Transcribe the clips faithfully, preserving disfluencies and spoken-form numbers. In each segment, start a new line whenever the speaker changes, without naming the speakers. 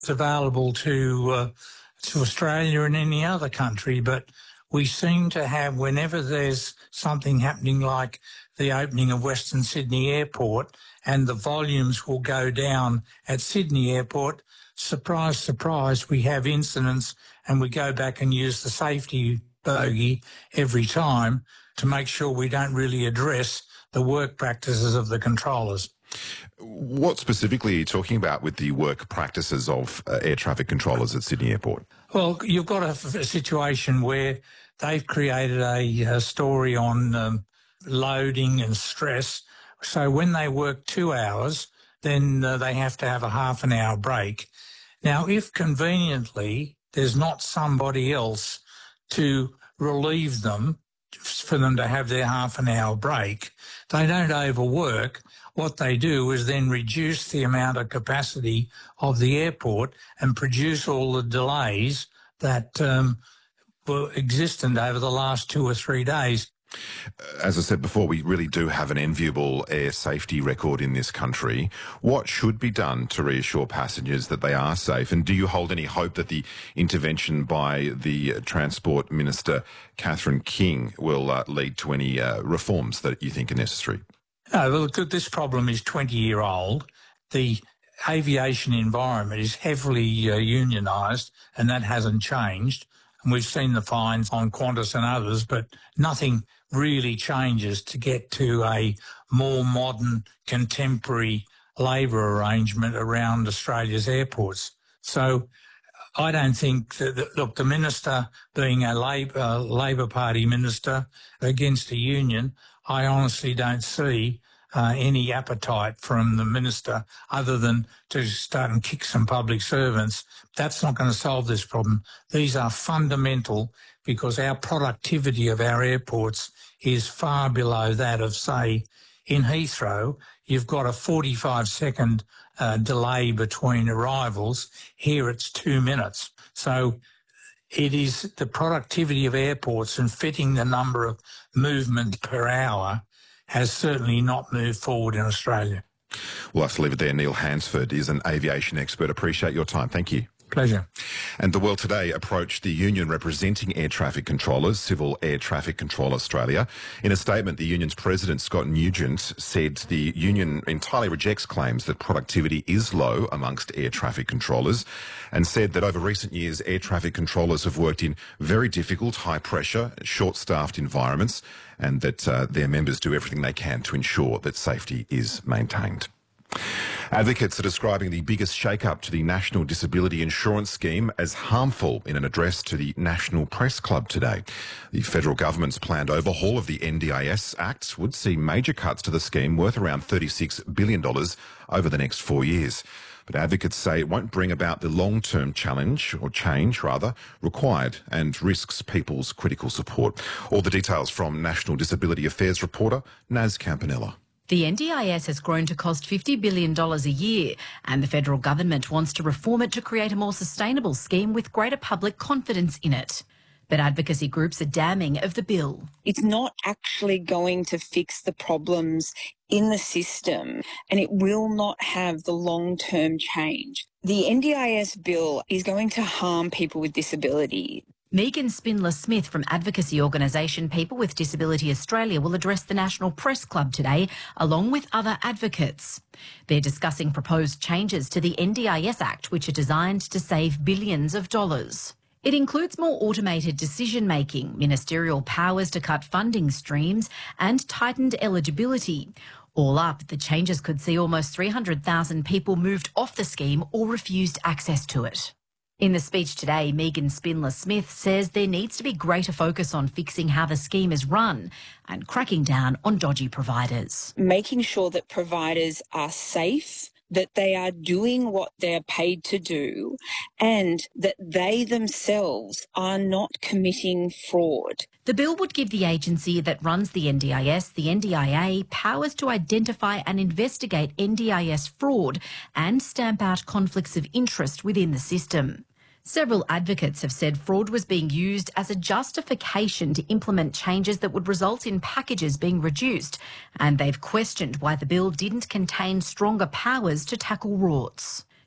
It's available to uh, to Australia and any other country, but we seem to have, whenever there's something happening like the opening of Western Sydney Airport and the volumes will go down at Sydney Airport, surprise, surprise, we have incidents and we go back and use the safety bogey every time to make sure we don't really address the work practices of the controllers.
What specifically are you talking about with the work practices of uh, air traffic controllers at Sydney Airport?
Well, you've got a, a situation where they've created a, a story on um, loading and stress. So when they work two hours, then uh, they have to have a half an hour break. Now, if conveniently there's not somebody else to relieve them for them to have their half an hour break, they don't overwork. What they do is then reduce the amount of capacity of the airport and produce all the delays that um, were existent over the last two or three days.
As I said before, we really do have an enviable air safety record in this country. What should be done to reassure passengers that they are safe? And do you hold any hope that the intervention by the Transport Minister, Catherine King, will uh, lead to any uh, reforms that you think are necessary?
No, well, this problem is twenty-year-old. The aviation environment is heavily uh, unionised, and that hasn't changed. And we've seen the fines on Qantas and others, but nothing really changes to get to a more modern, contemporary labour arrangement around Australia's airports. So I don't think that, that look, the minister being a Labor, uh, Labor Party minister against a union, I honestly don't see uh, any appetite from the minister other than to start and kick some public servants. That's not going to solve this problem. These are fundamental because our productivity of our airports is far below that of, say, in Heathrow. You've got a forty-five second uh, delay between arrivals. Here it's two minutes. So it is the productivity of airports and fitting the number of movements per hour has certainly not moved forward in Australia.
We'll have to leave it there. Neil Hansford is an aviation expert. Appreciate your time. Thank you.
Pleasure.
And The World Today approached the union representing air traffic controllers, Civil Air Traffic Control Australia. In a statement, the union's president, Scott Nugent, said the union entirely rejects claims that productivity is low amongst air traffic controllers and said that over recent years, air traffic controllers have worked in very difficult, high-pressure, short-staffed environments and that uh, their members do everything they can to ensure that safety is maintained. Advocates are describing the biggest shake-up to the National Disability Insurance Scheme as harmful in an address to the National Press Club today. The federal government's planned overhaul of the N D I S Act would see major cuts to the scheme worth around thirty-six billion dollars over the next four years. But advocates say it won't bring about the long-term challenge, or change rather, required and risks people's critical support. All the details from National Disability Affairs reporter Naz Campanella.
The N D I S has grown to cost fifty billion dollars a year, and the federal government wants to reform it to create a more sustainable scheme with greater public confidence in it. But advocacy groups are damning of the bill.
It's not actually going to fix the problems in the system, and it will not have the long-term change. The N D I S bill is going to harm people with disability.
Megan Spindler-Smith from advocacy organisation People with Disability Australia will address the National Press Club today, along with other advocates. They're discussing proposed changes to the N D I S Act, which are designed to save billions of dollars. It includes more automated decision-making, ministerial powers to cut funding streams, and tightened eligibility. All up, the changes could see almost three hundred thousand people moved off the scheme or refused access to it. In the speech today, Megan Spindler-Smith says there needs to be greater focus on fixing how the scheme is run and cracking down on dodgy providers.
Making sure that providers are safe, that they are doing what they're paid to do, and that they themselves are not committing fraud.
The bill would give the agency that runs the N D I S, the N D I A, powers to identify and investigate N D I S fraud and stamp out conflicts of interest within the system. Several advocates have said fraud was being used as a justification to implement changes that would result in packages being reduced, and they've questioned why the bill didn't contain stronger powers to tackle rorts.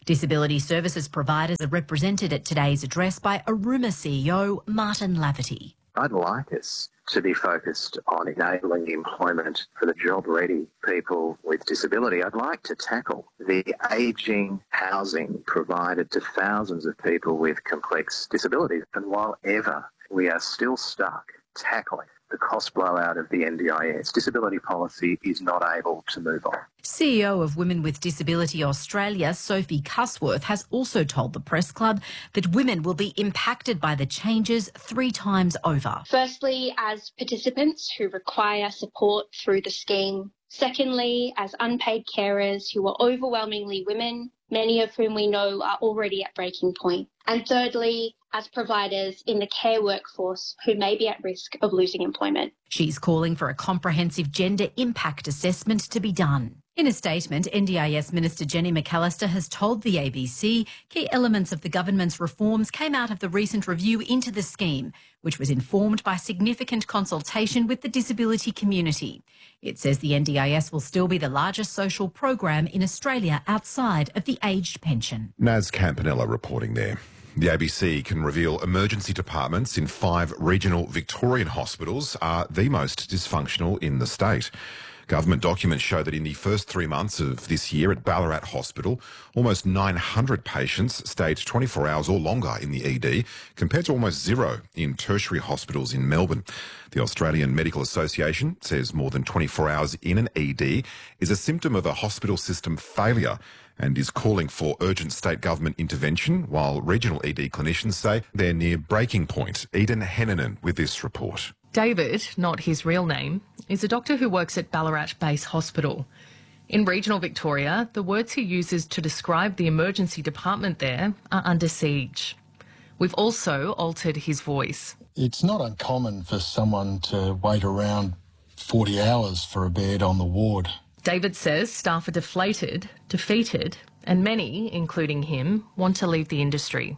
Disability services providers are represented at today's address by Aruma C E O Martin Laverty.
I'd like us to be focused on enabling employment for the job-ready people with disability. I'd like to tackle the ageing housing provided to thousands of people with complex disabilities. And while ever we are still stuck tackling the cost blowout of the N D I S, disability policy is not able to move on.
C E O of Women with Disability Australia, Sophie Cusworth, has also told the Press Club that women will be impacted by the changes three times over.
Firstly, as participants who require support through the scheme. Secondly, as unpaid carers who are overwhelmingly women, many of whom we know are already at breaking point. And thirdly, as providers in the care workforce who may be at risk of losing employment.
She's calling for a comprehensive gender impact assessment to be done. In a statement, N D I S Minister Jenny McAllister has told the A B C key elements of the government's reforms came out of the recent review into the scheme, which was informed by significant consultation with the disability community. It says the N D I S will still be the largest social program in Australia outside of the aged pension.
Naz Campanella reporting there. The A B C can reveal emergency departments in five regional Victorian hospitals are the most dysfunctional in the state. Government documents show that in the first three months of this year at Ballarat Hospital, almost nine hundred patients stayed twenty-four hours or longer in the E D, compared to almost zero in tertiary hospitals in Melbourne. The Australian Medical Association says more than twenty-four hours in an E D is a symptom of a hospital system failure and is calling for urgent state government intervention, while regional E D clinicians say they're near breaking point. Eden Hennanen with this report.
David, not his real name, is a doctor who works at Ballarat Base Hospital. In regional Victoria, the words he uses to describe the emergency department there are under siege. We've also altered his voice.
It's not uncommon for someone to wait around forty hours for a bed on the ward.
David says staff are deflated, defeated, and many, including him, want to leave the industry.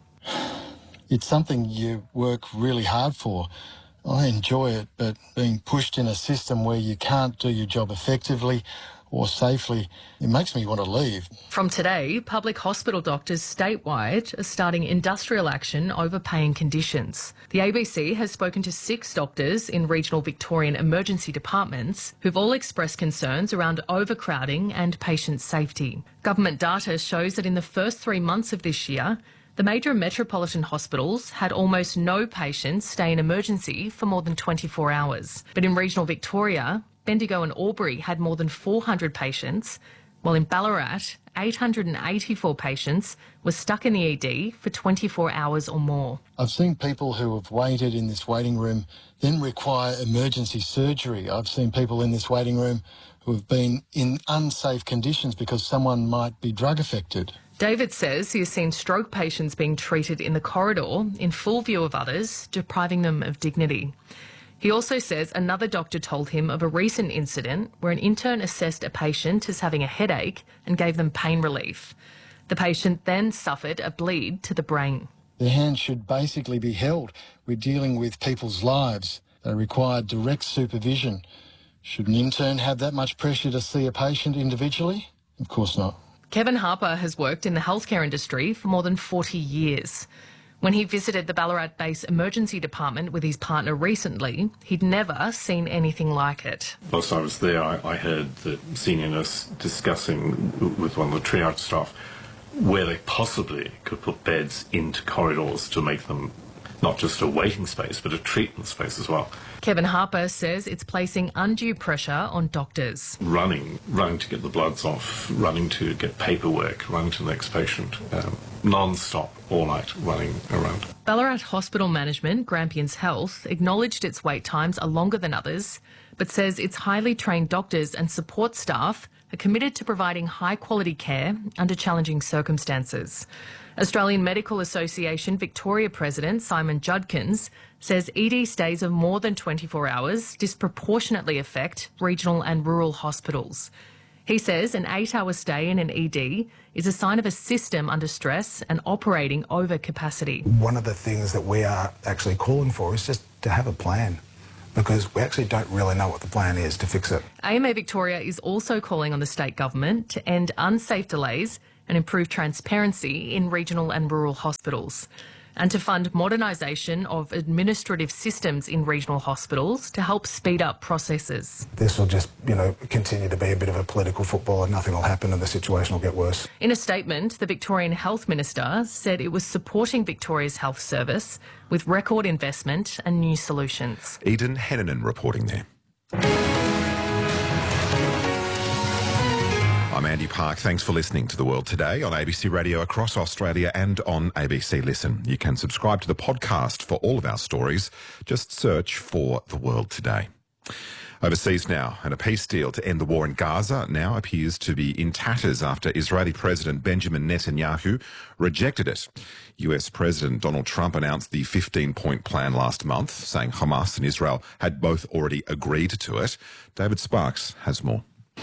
It's something you work really hard for. I enjoy it, but being pushed in a system where you can't do your job effectively or safely, it makes me want to leave.
From today, public hospital doctors statewide are starting industrial action over paying conditions. The A B C has spoken to six doctors in regional Victorian emergency departments who've all expressed concerns around overcrowding and patient safety. Government data shows that in the first three months of this year, the major metropolitan hospitals had almost no patients stay in emergency for more than twenty-four hours. But in regional Victoria, Bendigo and Albury had more than four hundred patients, while in Ballarat, eight hundred eighty-four patients were stuck in the E D for twenty-four hours or more.
I've seen people who have waited in this waiting room then require emergency surgery. I've seen people in this waiting room who have been in unsafe conditions because someone might be drug affected.
David says he has seen stroke patients being treated in the corridor in full view of others, depriving them of dignity. He also says another doctor told him of a recent incident where an intern assessed a patient as having a headache and gave them pain relief. The patient then suffered a bleed to the brain.
Their hands should basically be held. We're dealing with people's lives. They require direct supervision. Should an intern have that much pressure to see a patient individually? Of course not.
Kevin Harper has worked in the healthcare industry for more than forty years. When he visited the Ballarat Base Emergency Department with his partner recently, he'd never seen anything like it.
Whilst I was there, I, I heard the senior nurse discussing with one of the triage staff where they possibly could put beds into corridors to make them not just a waiting space, but a treatment space as well.
Kevin Harper says it's placing undue pressure on doctors.
Running, running to get the bloods off, running to get paperwork, running to the next patient, um, non-stop, all night running around.
Ballarat Hospital Management, Grampians Health, acknowledged its wait times are longer than others, but says its highly trained doctors and support staff are committed to providing high-quality care under challenging circumstances. Australian Medical Association Victoria President Simon Judkins says E D stays of more than twenty-four hours disproportionately affect regional and rural hospitals. He says an eight-hour stay in an E D is a sign of a system under stress and operating over capacity.
One of the things that we are actually calling for is just to have a plan, because we actually don't really know what the plan is to fix it.
A M A Victoria is also calling on the state government to end unsafe delays and improve transparency in regional and rural hospitals, and to fund modernisation of administrative systems in regional hospitals to help speed up processes.
This will just, you know, continue to be a bit of a political football and nothing will happen and the situation will get worse.
In a statement, the Victorian Health Minister said it was supporting Victoria's health service with record investment and new solutions.
Eden Hennanen reporting there. I'm Andy Park. Thanks for listening to The World Today on A B C Radio across Australia and on A B C Listen. You can subscribe to the podcast for all of our stories. Just search for The World Today. Overseas now, and a peace deal to end the war in Gaza now appears to be in tatters after Israeli President Benjamin Netanyahu rejected it. U S President Donald Trump announced the fifteen-point plan last month, saying Hamas and Israel had both already agreed to it. David Sparks has more.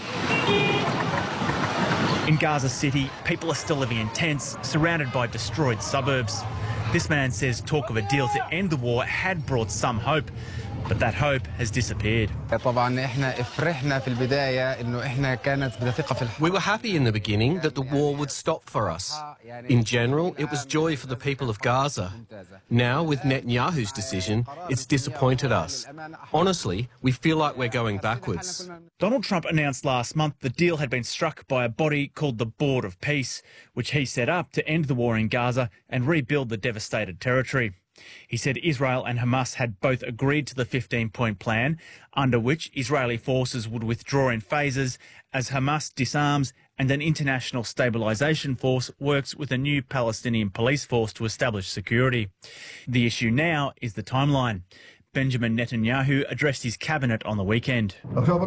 In Gaza City, people are still living in tents, surrounded by destroyed suburbs. This man says talk of a deal to end the war had brought some hope, but that hope has disappeared.
We were happy in the beginning that the war would stop for us. In general, it was joy for the people of Gaza. Now, with Netanyahu's decision, it's disappointed us. Honestly, we feel like we're going backwards.
Donald Trump announced last month the deal had been struck by a body called the Board of Peace, which he set up to end the war in Gaza and rebuild the devastated territory. He said Israel and Hamas had both agreed to the fifteen-point plan, under which Israeli forces would withdraw in phases as Hamas disarms and an international stabilisation force works with a new Palestinian police force to establish security. The issue now is the timeline. Benjamin Netanyahu addressed his cabinet on the weekend.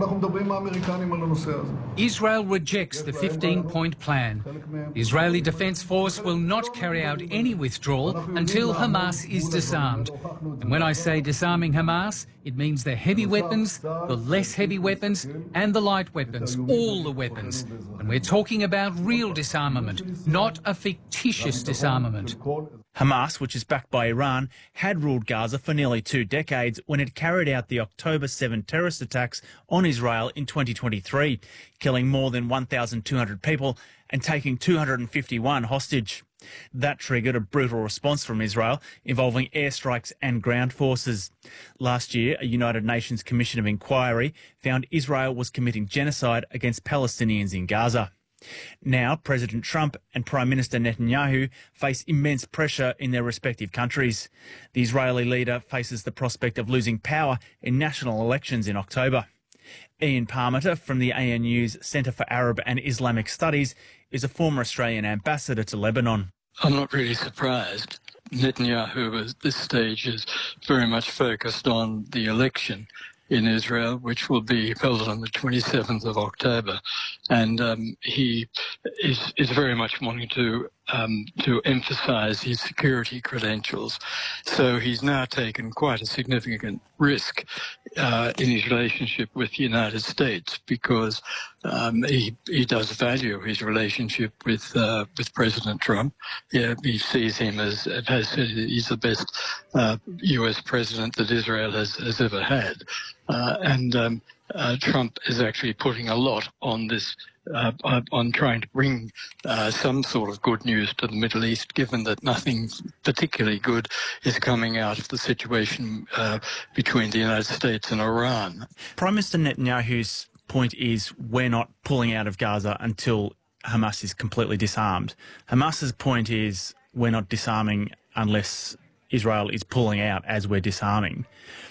Israel rejects the fifteen-point plan. The Israeli Defence Force will not carry out any withdrawal until Hamas is disarmed. And when I say disarming Hamas, it means the heavy weapons, the less heavy weapons and the light weapons, all the weapons. And we're talking about real disarmament, not a fictitious disarmament.
Hamas, which is backed by Iran, had ruled Gaza for nearly two decades when it carried out the October seventh terrorist attacks on Israel in twenty twenty-three, killing more than one thousand two hundred people and taking two hundred fifty-one hostage. That triggered a brutal response from Israel involving airstrikes and ground forces. Last year, a United Nations Commission of Inquiry found Israel was committing genocide against Palestinians in Gaza. Now, President Trump and Prime Minister Netanyahu face immense pressure in their respective countries. The Israeli leader faces the prospect of losing power in national elections in October. Ian Parmenter from the A N U's Centre for Arab and Islamic Studies is a former Australian ambassador to Lebanon.
I'm not really surprised. Netanyahu at this stage is very much focused on the election in Israel, which will be held on the twenty-seventh of October. And um, he is, is very much wanting to um, to emphasise his security credentials. So he's now taken quite a significant risk uh, in his relationship with the United States because um, he, he does value his relationship with uh, with President Trump. Yeah, he sees him as, as he's the best uh, U S president that Israel has, has ever had. Uh, and um, uh, Trump is actually putting a lot on this, uh, on trying to bring uh, some sort of good news to the Middle East, given that nothing particularly good is coming out of the situation uh, between the United States and Iran.
Prime Minister Netanyahu's point is we're not pulling out of Gaza until Hamas is completely disarmed. Hamas's point is we're not disarming unless Israel is pulling out as we're disarming.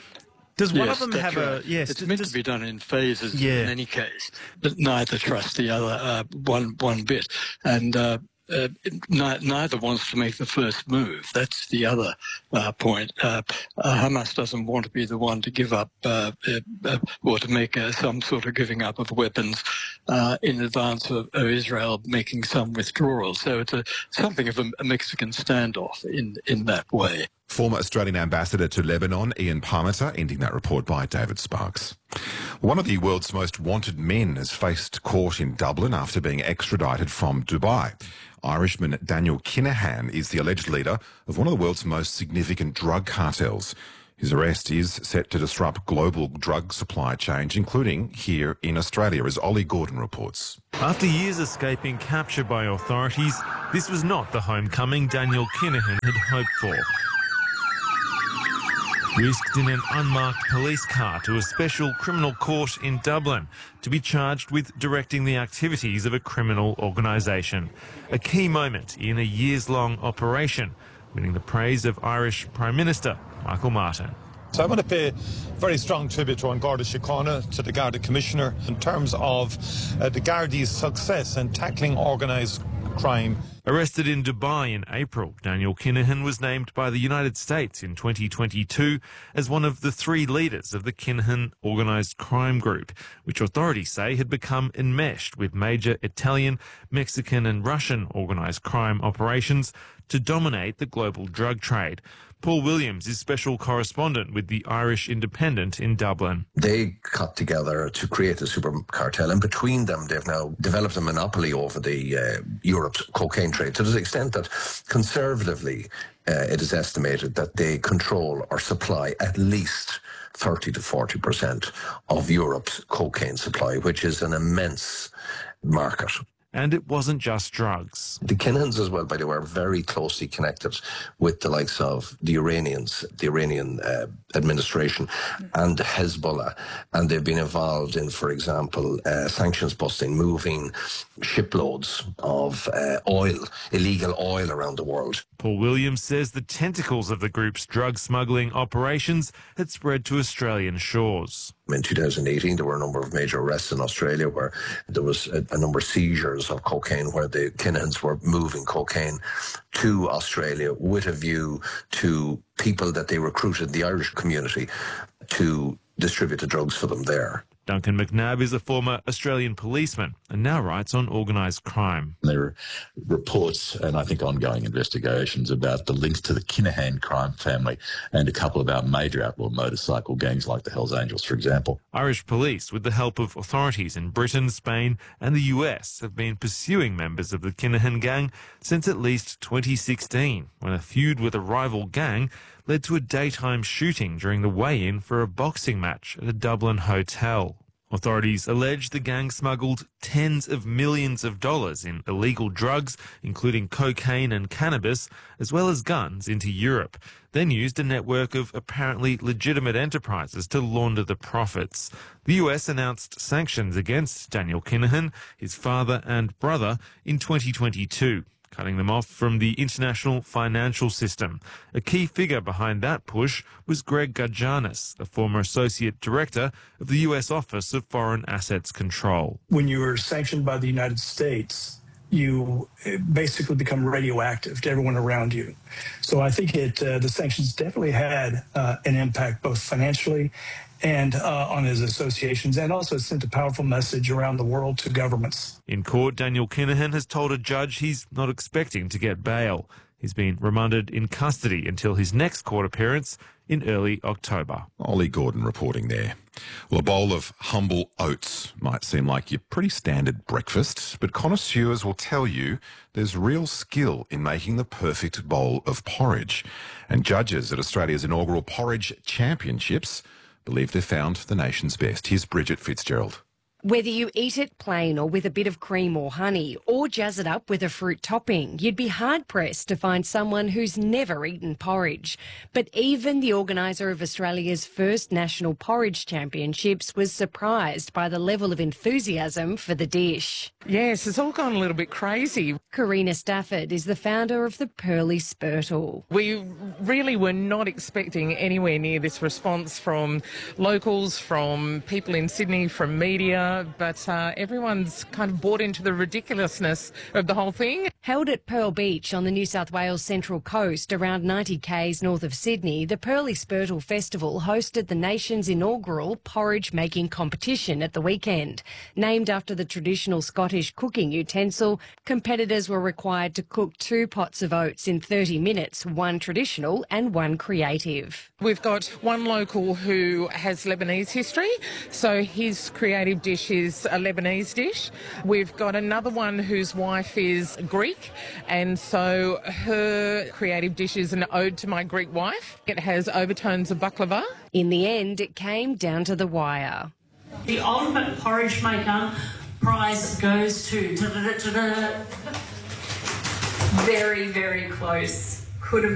Does one
yes,
of them have
right.
a... Yes,
it's
does,
meant
does,
to be done in phases
yeah.
in any case, but neither trust the other uh, one one bit. And uh, uh, ni- neither wants to make the first move. That's the other uh, point. Uh, uh, Hamas doesn't want to be the one to give up uh, uh, or to make uh, some sort of giving up of weapons uh, in advance of, of Israel making some withdrawal. So it's a, something of a, a Mexican standoff in, in that way.
Former Australian ambassador to Lebanon, Ian Parmenter, ending that report by David Sparks. One of the world's most wanted men has faced court in Dublin after being extradited from Dubai. Irishman Daniel Kinahan is the alleged leader of one of the world's most significant drug cartels. His arrest is set to disrupt global drug supply chains, including here in Australia, as Ollie Gordon reports.
After years escaping capture by authorities, this was not the homecoming Daniel Kinahan had hoped for. Whisked in an unmarked police car to a special criminal court in Dublin to be charged with directing the activities of a criminal organisation. A key moment in a years-long operation, winning the praise of Irish Prime Minister Michael Martin.
So I want to pay very strong tribute to An Garda Síochána, to the Garda Commissioner, in terms of uh, the Garda's success in tackling organised crime.
Arrested in Dubai in April, Daniel Kinahan was named by the United States in twenty twenty-two as one of the three leaders of the Kinahan organised crime group, which authorities say had become enmeshed with major Italian, Mexican and Russian organised crime operations to dominate the global drug trade. Paul Williams is special correspondent with the Irish Independent in Dublin.
They got together to create a super cartel, and between them they've now developed a monopoly over the uh, Europe's cocaine trade, to the extent that conservatively uh, it is estimated that they control or supply at least thirty to forty percent of Europe's cocaine supply, which is an immense market.
And it wasn't just drugs.
The Kinahans as well, by the way, are very closely connected with the likes of the Iranians, the Iranian uh, administration and Hezbollah. And they've been involved in, for example, uh, sanctions busting, moving shiploads of uh, oil, illegal oil around the world.
Paul Williams says the tentacles of the group's drug smuggling operations had spread to Australian shores.
In two thousand eighteen, there were a number of major arrests in Australia where there was a, a number of seizures of cocaine, where the Kinahans were moving cocaine to Australia with a view to people that they recruited, the Irish community, to distribute the drugs for them there.
Duncan McNabb is a former Australian policeman and now writes on organised crime.
There are reports and I think ongoing investigations about the links to the Kinahan crime family and a couple of our major outlaw motorcycle gangs like the Hells Angels, for example.
Irish police, with the help of authorities in Britain, Spain and the U S, have been pursuing members of the Kinahan gang since at least twenty sixteen, when a feud with a rival gang led to a daytime shooting during the weigh-in for a boxing match at a Dublin hotel. Authorities allege the gang smuggled tens of millions of dollars in illegal drugs, including cocaine and cannabis, as well as guns, into Europe, then used a network of apparently legitimate enterprises to launder the profits. The U S announced sanctions against Daniel Kinahan, his father and brother, in twenty twenty-two. Cutting them off from the international financial system. A key figure behind that push was Greg Gajanis, a former associate director of the U S Office of Foreign Assets Control.
When you are sanctioned by the United States, you basically become radioactive to everyone around you. So I think it, uh, the sanctions definitely had uh, an impact both financially and uh, on his associations, and also sent a powerful message around the world to governments.
In court, Daniel Kinahan has told a judge he's not expecting to get bail. He's been remanded in custody until his next court appearance in early October.
Ollie Gordon reporting there. Well, a bowl of humble oats might seem like your pretty standard breakfast, but connoisseurs will tell you there's real skill in making the perfect bowl of porridge. And judges at Australia's inaugural Porridge Championships believe they've found the nation's best. Here's Bridget Fitzgerald.
Whether you eat it plain or with a bit of cream or honey, or jazz it up with a fruit topping, you'd be hard-pressed to find someone who's never eaten porridge. But even the organiser of Australia's first National Porridge Championships was surprised by the level of enthusiasm for the dish.
Yes, it's all gone a little bit crazy.
Karina Stafford is the founder of the Pearly Spurtle.
We really were not expecting anywhere near this response from locals, from people in Sydney, from media. But uh, everyone's kind of bought into the ridiculousness of the whole thing.
Held at Pearl Beach on the New South Wales Central Coast, around ninety k's north of Sydney, the Pearly Spurtle Festival hosted the nation's inaugural porridge-making competition at the weekend. Named after the traditional Scottish cooking utensil, competitors were required to cook two pots of oats in thirty minutes, one traditional and one creative.
We've got one local who has Lebanese history, so his creative dish which is a Lebanese dish. We've got another one whose wife is Greek, and so her creative dish is an ode to my Greek wife. It has overtones of baklava.
In the end, it came down to the wire.
The ultimate porridge maker prize goes to... Very, very close. Could have